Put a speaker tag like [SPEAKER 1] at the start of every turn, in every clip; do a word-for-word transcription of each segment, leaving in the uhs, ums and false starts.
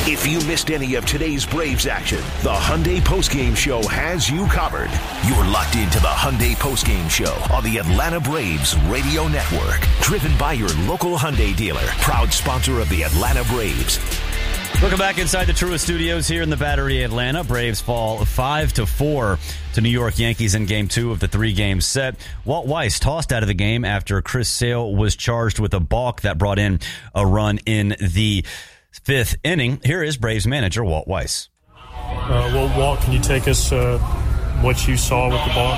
[SPEAKER 1] If you missed any of today's Braves action, the Hyundai Postgame Show has you covered. You're locked into the Hyundai Postgame Show on the Atlanta Braves Radio Network. Driven by your local Hyundai dealer. Proud sponsor of the Atlanta Braves.
[SPEAKER 2] Welcome back inside the Truist Studios here in the Battery, Atlanta. Braves fall five to four to New York Yankees in Game two of the three-game set. Walt Weiss tossed out of the game after Chris Sale was charged with a balk that brought in a run in the fifth inning. Here is Braves manager Walt Weiss.
[SPEAKER 3] Uh, well, Walt, can you take us uh, what you saw with the ball?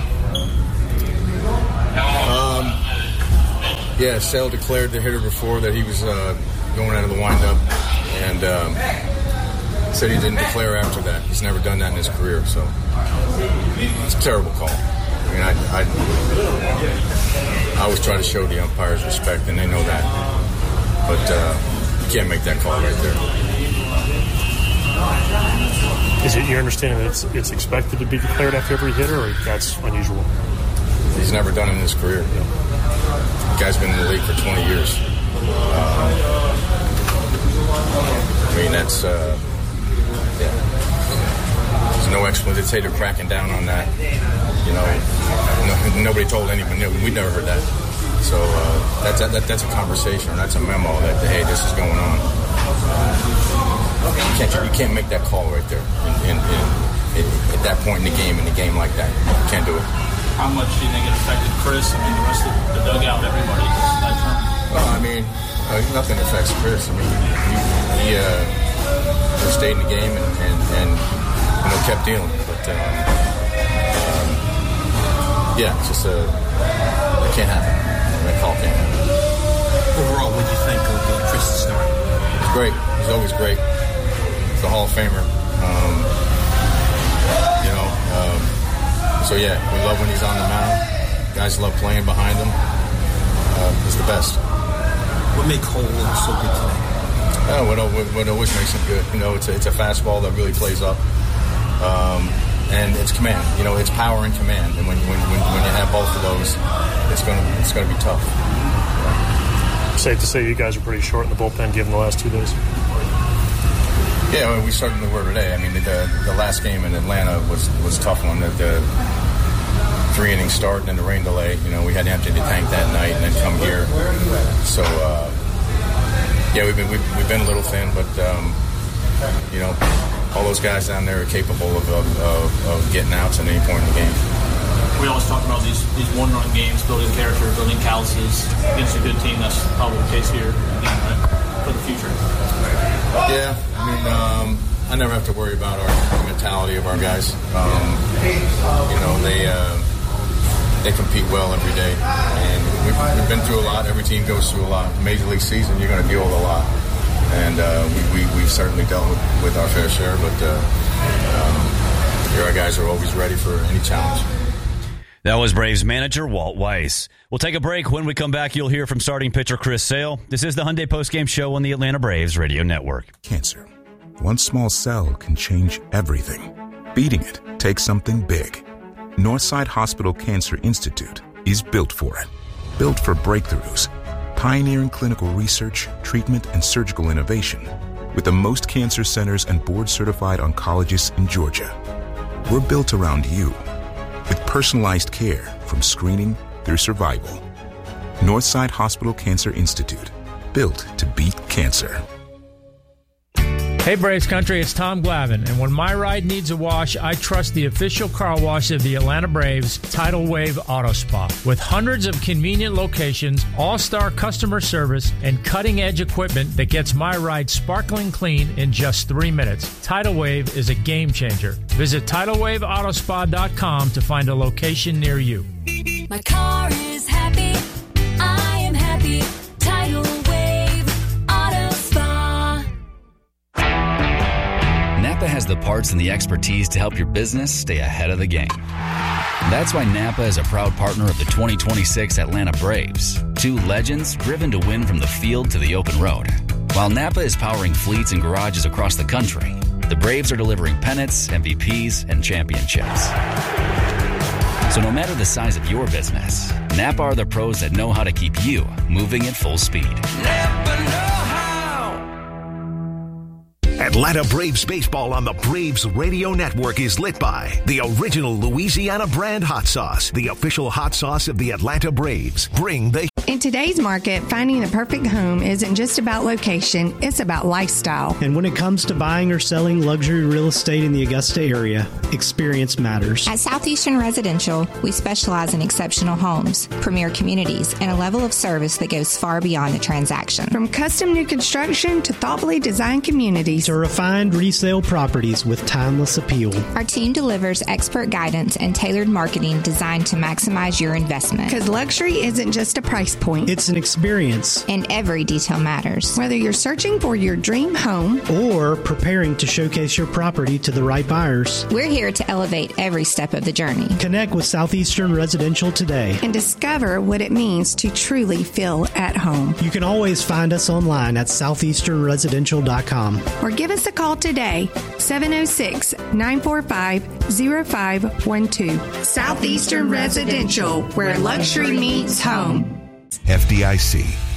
[SPEAKER 4] Um, yeah, Sale declared the hitter before that he was uh, going out of the windup. And um, said he didn't declare after that. He's never done that in his career, so it's a terrible call. I mean, I, I, I always try to show the umpires respect, and they know that. But uh, you can't make that call right there.
[SPEAKER 3] Is it your understanding that it's, it's expected to be declared after every hitter, or that's unusual?
[SPEAKER 4] He's never done it in his career. The guy's been in the league for twenty years. Uh, I mean, that's, uh, yeah. There's no explanation. They'd say they're cracking down on that. You know, no, nobody told anyone. We never heard that. So uh, that's, that, that's a conversation, or that's a memo that, hey, this is going on. You can't, you can't make that call right there in, in, in, in, at that point in the game, in a game like that. You can't do it.
[SPEAKER 5] How much do you think it affected Chris? I mean, the rest of the dugout, everybody.
[SPEAKER 4] Well, I mean, uh, nothing affects Chris. I mean, he, he uh, stayed in the game and, and, and you know, kept dealing. But um, um, yeah, it's just a it can't happen. That call can't happen.
[SPEAKER 5] Overall, what do you think of uh, Chris' start?
[SPEAKER 4] He's great. He's always great. He's a Hall of Famer. Um, you know, um, so yeah, we love when he's on the mound. Guys love playing behind him. Uh, he's the best.
[SPEAKER 5] What made Cole look so good today?
[SPEAKER 4] Oh, what, what, what always makes him good. You know, it's a, it's a fastball that really plays up. Um, and it's command. You know, it's power and command. And when when when, when you have both of those, it's gonna it's gonna be tough.
[SPEAKER 3] Safe to say you guys are pretty short in the bullpen given the last two days.
[SPEAKER 4] Yeah, I mean, we certainly were today. I mean, the the last game in Atlanta was was a tough one. The, the three inning start and then the rain delay. You know, we had to empty the tank that night and then come here. So uh, yeah, we've been we've, we've been a little thin, but um, you know, all those guys down there are capable of of, of of getting outs at any point in the game.
[SPEAKER 5] We always talk about these these one-run games, building character, building calluses against a good team. That's probably the case here again, right? For the future.
[SPEAKER 4] Yeah, I mean, um, I never have to worry about our the mentality of our guys. Um, you know, they uh, they compete well every day, and we've, we've been through a lot. Every team goes through a lot. Major League season, you're going to deal with a lot, and uh, we, we we've certainly dealt with, with our fair share. But uh, um, here, our guys are always ready for any challenge.
[SPEAKER 2] That was Braves manager Walt Weiss. We'll take a break. When we come back, you'll hear from starting pitcher Chris Sale. This is the Hyundai Postgame Show on the Atlanta Braves Radio Network.
[SPEAKER 6] Cancer. One small cell can change everything. Beating it takes something big. Northside Hospital Cancer Institute is built for it. Built for breakthroughs, pioneering clinical research, treatment, and surgical innovation with the most cancer centers and board-certified oncologists in Georgia. We're built around you, with personalized care from screening through survival. Northside Hospital Cancer Institute, built to beat cancer.
[SPEAKER 7] Hey Braves Country, it's Tom Glavine, and when my ride needs a wash, I trust the official car wash of the Atlanta Braves, Tidal Wave Auto Spa. With hundreds of convenient locations, all-star customer service, and cutting-edge equipment that gets my ride sparkling clean in just three minutes, Tidal Wave is a game changer. Visit tidal wave auto spa dot com to find a location near you.
[SPEAKER 8] My car is happy, I am happy, Tidal Wave Auto Spa.
[SPEAKER 9] Napa has the parts and the expertise to help your business stay ahead of the game. That's why Napa is a proud partner of the twenty twenty-six Atlanta Braves, two legends driven to win from the field to the open road. While Napa is powering fleets and garages across the country, the Braves are delivering pennants, M V Ps, and championships. So no matter the size of your business, Napa are the pros that know how to keep you moving at full speed.
[SPEAKER 1] Napa know how. Atlanta Braves baseball on the Braves Radio Network is lit by the original Louisiana brand hot sauce, the official hot sauce of the Atlanta Braves. Bring the
[SPEAKER 10] In today's market, finding the perfect home isn't just about location, it's about lifestyle.
[SPEAKER 11] And when it comes to buying or selling luxury real estate in the Augusta area, experience matters.
[SPEAKER 12] At Southeastern Residential, we specialize in exceptional homes, premier communities, and a level of service that goes far beyond the transaction.
[SPEAKER 10] From custom new construction to thoughtfully designed communities
[SPEAKER 11] to refined resale properties with timeless appeal.
[SPEAKER 12] Our team delivers expert guidance and tailored marketing designed to maximize your investment.
[SPEAKER 10] Because luxury isn't just a price point.
[SPEAKER 11] It's an experience.
[SPEAKER 12] And every detail matters.
[SPEAKER 10] Whether you're searching for your dream home
[SPEAKER 11] or preparing to showcase your property to the right buyers,
[SPEAKER 12] we're here to elevate every step of the journey.
[SPEAKER 11] Connect with Southeastern Residential today
[SPEAKER 10] and discover what it means to truly feel at home.
[SPEAKER 11] You can always find us online at southeastern residential dot com
[SPEAKER 10] or give us a call today, seven oh six, nine four five, oh five one two. Southeastern Residential, where luxury meets home.
[SPEAKER 1] F D I C,